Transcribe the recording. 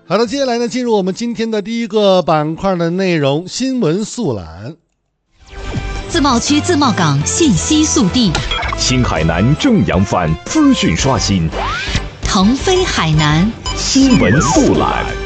好的，接下来呢，进入我们今天的第一个板块的内容——新闻速览。 自贸区自贸港信息速递， 新海南正扬帆资讯刷新， 腾飞海南新闻速览。